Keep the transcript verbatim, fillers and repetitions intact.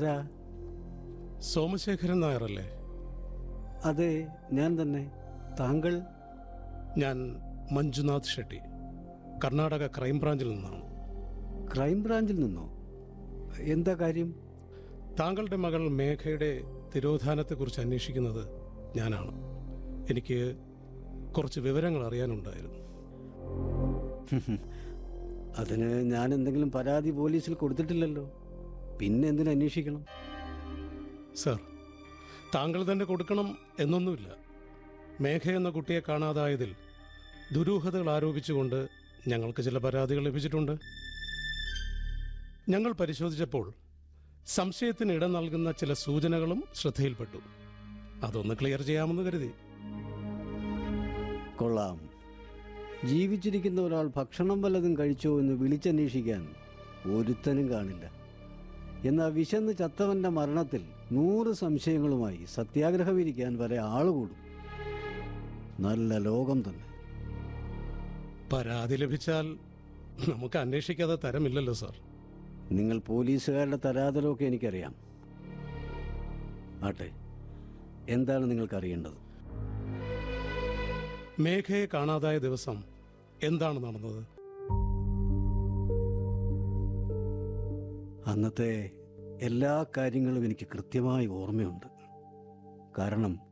ആരാ? സോമശേഖരൻ നായരല്ലേ? അതെ, ഞാൻ തന്നെ. താങ്കൾ? ഞാൻ മഞ്ജുനാഥ് ഷെട്ടി, കർണാടക ക്രൈംബ്രാഞ്ചിൽ നിന്നാണ്. ക്രൈംബ്രാഞ്ചിൽ നിന്നോ? എന്താ കാര്യം? താങ്കളുടെ മകൾ മേഘയുടെ തിരോധാനത്തെക്കുറിച്ച് അന്വേഷിക്കുന്നത് ഞാനാണ്. എനിക്ക് കുറച്ച് വിവരങ്ങൾ അറിയാനുണ്ടായിരുന്നു. അതിന് ഞാൻ എന്തെങ്കിലും പരാതി പോലീസിൽ കൊടുത്തിട്ടില്ലല്ലോ, പിന്നെ എന്തിനു അന്വേഷിക്കണം? സർ, താങ്കൾ തന്നെ കൊടുക്കണം എന്നൊന്നുമില്ല. മേഘ എന്ന കുട്ടിയെ കാണാതായതിൽ ദുരൂഹതകൾ ആരോപിച്ചുകൊണ്ട് ഞങ്ങൾക്ക് ചില പരാതികൾ ലഭിച്ചിട്ടുണ്ട്. ഞങ്ങൾ പരിശോധിച്ചപ്പോൾ സംശയത്തിന് ഇട നൽകുന്ന ചില സൂചനകളും ശ്രദ്ധയിൽപ്പെട്ടു. അതൊന്ന് ക്ലിയർ ചെയ്യാമെന്ന് കരുതി. കൊള്ളാം. ജീവിച്ചിരിക്കുന്ന ഒരാൾ ഭക്ഷണം വല്ലതും കഴിച്ചോ എന്ന് വിളിച്ചന്വേഷിക്കാൻ ഒരുത്തനും കാണില്ല. എന്നാൽ വിശന്ന് ചത്തവന്റെ മരണത്തിൽ നൂറ് സംശയങ്ങളുമായി സത്യാഗ്രഹമിരിക്കാൻ വരെ ആളുകൂടും. നല്ല ലോകം തന്നെ. പരാതി ലഭിച്ചാൽ നമുക്ക് അന്വേഷിക്കാതെ തരമില്ലല്ലോ സാർ. നിങ്ങൾ പോലീസുകാരുടെ തരാതരമൊക്കെ എനിക്കറിയാം. ആട്ടെ, എന്താണ് നിങ്ങൾക്ക് അറിയേണ്ടത്? മേഘയെ കാണാതായ ദിവസം എന്താണ് നടന്നത്? അന്നത്തെ എല്ലാ കാര്യങ്ങളും എനിക്ക് കൃത്യമായി ഓർമ്മയുണ്ട്. കാരണം